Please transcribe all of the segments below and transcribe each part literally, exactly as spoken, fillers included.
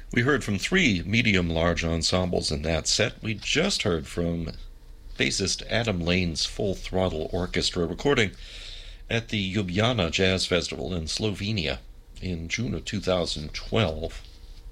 We heard from three medium-large ensembles in that set. We just heard from bassist Adam Lane's Full Throttle Orchestra recording at the Ljubljana Jazz Festival in Slovenia in June of two thousand twelve.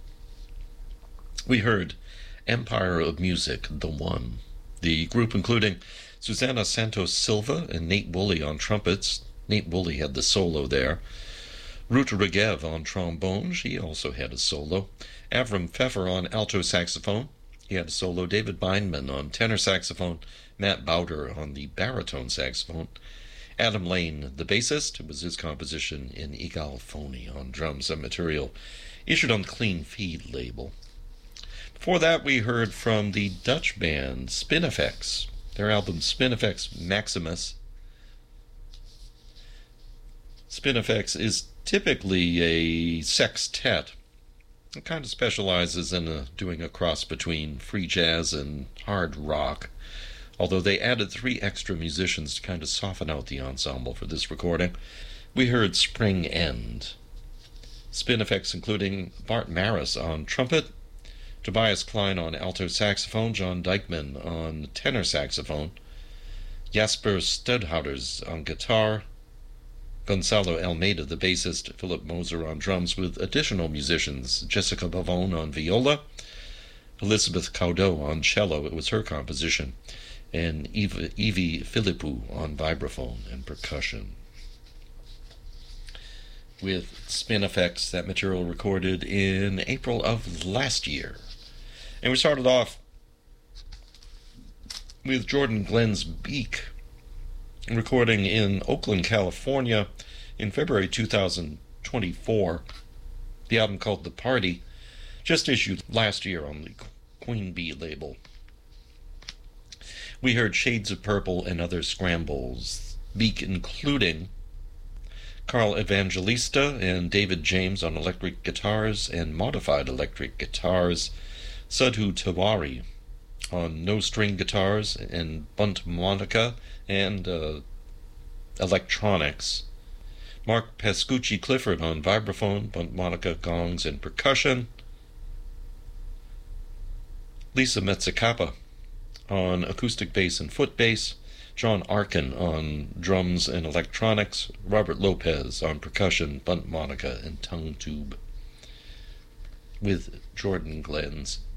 We heard Empire of Music, The One. The group including Susana Santos Silva and Nate Woolley on trumpets. Nate Woolley had the solo there. Ruta Regev on trombone. She also had a solo. Avram Pfeffer on alto saxophone. He had a solo. David Beinman on tenor saxophone. Matt Bowder on the baritone saxophone. Adam Lane, the bassist. It was his composition in Igal Phony on drums and material issued on the Clean Feed label. Before that, we heard from the Dutch band Spinifex. Their album Spinifex Maximus. Spinifex is typically a sextet. It kind of specializes in a, doing a cross between free jazz and hard rock, although they added three extra musicians to kind of soften out the ensemble for this recording. We heard Spring End. Spinifex including Bart Maris on trumpet, Tobias Klein on alto saxophone, John Dykman on tenor saxophone, Jasper Stedhouders on guitar, Gonzalo Almeida, the bassist, Philip Moser on drums, with additional musicians, Jessica Pavone on viola, Elizabeth Caudot on cello, it was her composition, and Eve, Evie Philippou on vibraphone and percussion. With Spinifex, that material recorded in April of last year. And we started off with Jordan Glenn's Beak, recording in Oakland, California in February two thousand twenty-four. The album called The Party, just issued last year on the Queen Bee label. We heard Shades of Purple and Other Scrambles, Beak including Carl Evangelista and David James on electric guitars and modified electric guitars, Sadhu Tiwari on no-string guitars and bunt monica and uh, electronics, Mark Pascucci Clifford on vibraphone, bunt monica, gongs, and percussion, Lisa Metzacapa on acoustic bass and foot bass, John Arkin on drums and electronics, Robert Lopez on percussion, bunt monica, and tongue tube. With Jordan Glenn's